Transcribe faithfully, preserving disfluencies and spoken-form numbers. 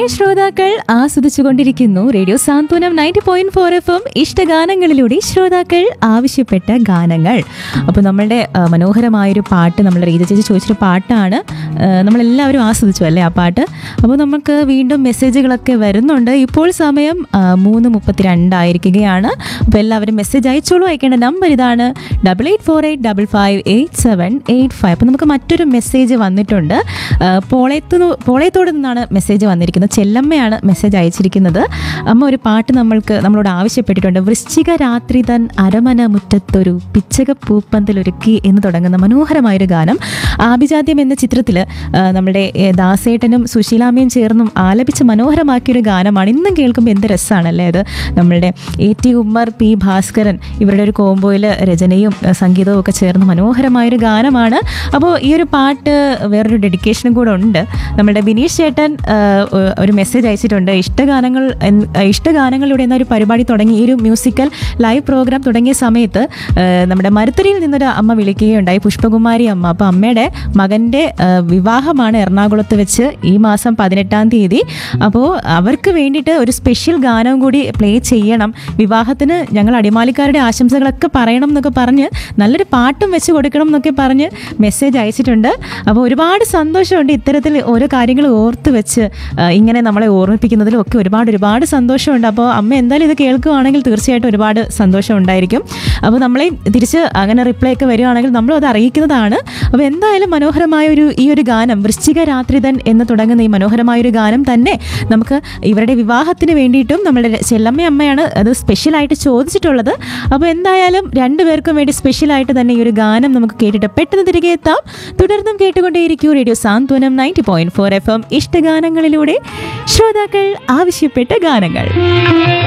ശ്രോതാക്കൾ ആസ്വദിച്ചുകൊണ്ടിരിക്കുന്നു റേഡിയോ സാന്ത്വനം ninety point four F M ഇഷ്ടഗാനങ്ങളിലൂടെ ശ്രോതാക്കൾ ആവശ്യപ്പെട്ട ഗാനങ്ങൾ. അപ്പോൾ നമ്മളുടെ ആ, മനോഹരമായൊരു പാട്ട് നമ്മൾ റീത ചേച്ചി ചോദിച്ചൊരു പാട്ടാണ്. ആ, നമ്മളെല്ലാവരും ആസ്വദിച്ചു അല്ലേ ആ പാട്ട്. അപ്പോൾ നമുക്ക് വീണ്ടും മെസ്സേജുകളൊക്കെ വരുന്നുണ്ട്. ഇപ്പോൾ സമയം ആ, മൂന്ന് മുപ്പത്തിരണ്ടായിരിക്കുകയാണ്. അപ്പോൾ എല്ലാവരും മെസ്സേജ് അയച്ചോളൂ. അയക്കേണ്ട നമ്പർ ഇതാണ് double eight four eight double five eight seven eight five. അപ്പോൾ നമുക്ക് മറ്റൊരു മെസ്സേജ് വന്നിട്ടുണ്ട്. ആ, പോളയത്തു പോളയത്തോട് നിന്നാണ് മെസ്സേജ് വന്നിരിക്കുന്നത്. ചെല്ലമ്മയാണ് മെസ്സേജ് അയച്ചിരിക്കുന്നത്. അമ്മ ഒരു പാട്ട് നമ്മൾക്ക് നമ്മളോട് ആവശ്യപ്പെട്ടിട്ടുണ്ട്. വൃശ്ചിക രാത്രി തൻ അരമന മുറ്റത്തൊരു പിച്ചക പൂപ്പന്തലൊരുക്കി എന്ന് തുടങ്ങുന്ന മനോഹരമായൊരു ഗാനം ആഭിജാത്യം എന്ന ചിത്രത്തിൽ നമ്മുടെ ഏ, ദാസേട്ടനും സുശീലാമ്മയും ചേർന്നും ആലപിച്ച് മനോഹരമാക്കിയൊരു ഗാനമാണ്. ഇന്നും കേൾക്കുമ്പോൾ എന്ത് രസമാണല്ലേ അത്. നമ്മളുടെ A T Ummer, P Bhaskaran ഇവരുടെ ഒരു കോംബോയിൽ രചനയും ഏ, സംഗീതവും ഒക്കെ ചേർന്ന് മനോഹരമായൊരു ഗാനമാണ്. അപ്പോൾ ഈ ഒരു പാട്ട് വേറൊരു ഡെഡിക്കേഷനും കൂടെ ഉണ്ട്. നമ്മുടെ ബിനീഷ് ചേട്ടൻ ആ, ഒരു മെസ്സേജ് അയച്ചിട്ടുണ്ട്. ഇഷ്ടഗാനങ്ങൾ എൻ- ഇഷ്ടഗാനങ്ങളിലൂടെ എന്നൊരു പരിപാടി തുടങ്ങി, ഈ ഒരു മ്യൂസിക്കൽ ലൈവ് പ്രോഗ്രാം തുടങ്ങിയ സമയത്ത് ആ, നമ്മുടെ മരുത്തരിയിൽ നിന്നൊരു അമ്മ വിളിക്കുകയുണ്ടായി, പുഷ്പകുമാരി അമ്മ. അപ്പോൾ അമ്മയുടെ മകൻ്റെ ആ, വിവാഹമാണ് എറണാകുളത്ത് വെച്ച് ഈ മാസം പതിനെട്ടാം തീയതി. അപ്പോൾ അവർക്ക് വേണ്ടിയിട്ട് ഒരു സ്പെഷ്യൽ ഗാനവും കൂടി പ്ലേ ചെയ്യണം. വിവാഹത്തിന് ഞങ്ങൾ അടിമാലിക്കാരുടെ ആശംസകളൊക്കെ പറയണം എന്നൊക്കെ പറഞ്ഞ് നല്ലൊരു പാട്ടും വെച്ച് കൊടുക്കണം എന്നൊക്കെ പറഞ്ഞ് മെസ്സേജ് അയച്ചിട്ടുണ്ട്. അപ്പോൾ ഒരുപാട് സന്തോഷമുണ്ട് ഇത്തരത്തിൽ ഓരോ കാര്യങ്ങൾ ഓർത്ത് വെച്ച് ആ, ഇങ്ങനെ നമ്മളെ ഓർമ്മിപ്പിക്കുന്നതിലും ഒക്കെ ഒരുപാട് ഒരുപാട് സന്തോഷമുണ്ട്. അപ്പോൾ അമ്മ എന്തായാലും ഇത് കേൾക്കുകയാണെങ്കിൽ തീർച്ചയായിട്ടും ഒരുപാട് സന്തോഷം ഉണ്ടായിരിക്കും. അപ്പോൾ നമ്മളെ തിരിച്ച് അങ്ങനെ റിപ്ലൈ ഒക്കെ വരികയാണെങ്കിൽ നമ്മളും അത് അറിയിക്കുന്നതാണ്. അപ്പോൾ എന്തായാലും മനോഹരമായ ഒരു ഈ ഒരു ഗാനം വൃശ്ചിക രാത്രിതൻ എന്ന് തുടങ്ങുന്ന ഈ മനോഹരമായൊരു ഗാനം തന്നെ നമുക്ക് ഇവരുടെ വിവാഹത്തിന് വേണ്ടിയിട്ടും നമ്മുടെ ചെല്ലമ്മ അമ്മയാണ് അത് സ്പെഷ്യലായിട്ട് ചോദിച്ചിട്ടുള്ളത്. അപ്പോൾ എന്തായാലും രണ്ടുപേർക്കും വേണ്ടി സ്പെഷ്യലായിട്ട് തന്നെ ഈ ഒരു ഗാനം നമുക്ക് കേട്ടിട്ട് പെട്ടെന്ന് തിരികെ എത്താം. തുടർന്നും കേട്ടുകൊണ്ടേയിരിക്കൂ റേഡിയോ സാന്ത്വനം ninety point four F M ഇഷ്ടഗാനങ്ങളിലൂടെ ശ്രോതാക്കൾ ആവശ്യപ്പെട്ട ഗാനങ്ങൾ.